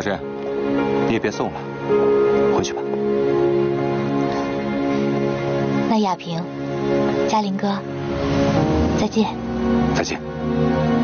深，你也别送了，回去吧。 那亚萍、嘉林哥，再见。 再见。